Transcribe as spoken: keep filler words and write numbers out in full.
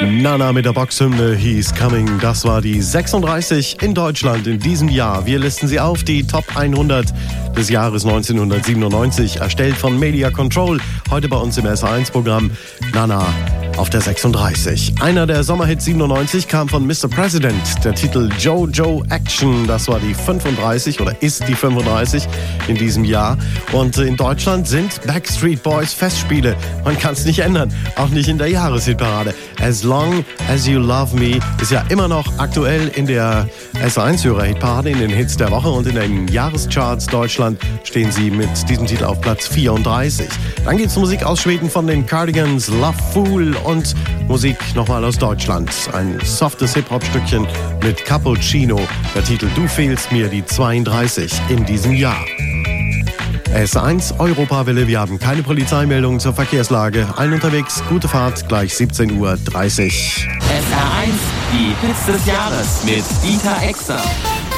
Nana mit der Boxhymne He's Coming. Das war die sechsunddreißig in Deutschland in diesem Jahr. Wir listen sie auf, die Top hundert des Jahres neunzehnhundertsiebenundneunzig, erstellt von Media Control. Heute bei uns im S eins Programm Nana auf der sechsunddreißig. Einer der Sommerhits siebenundneunzig kam von Mister President. Der Titel Jojo Action, das war die fünfunddreißig oder ist die fünfunddreißig in diesem Jahr. Und in Deutschland sind Backstreet Boys Festspiele. Man kann es nicht ändern, auch nicht in der Jahreshitparade. As Long As You Love Me ist ja immer noch aktuell in der S eins-Hörer-Hitparade, in den Hits der Woche, und in den Jahrescharts Deutschland stehen sie mit diesem Titel auf Platz vierunddreißig. Dann gibt's Musik aus Schweden von den Cardigans, Love Fool, und Musik nochmal aus Deutschland. Ein softes Hip-Hop-Stückchen mit Cappuccino. Der Titel Du fehlst mir, die zweiunddreißig in diesem Jahr. S eins Europawelle, wir haben keine Polizeimeldungen zur Verkehrslage. Allen unterwegs, gute Fahrt, gleich siebzehn Uhr dreißig. S R eins, die Hits des Jahres mit Dieter Exer.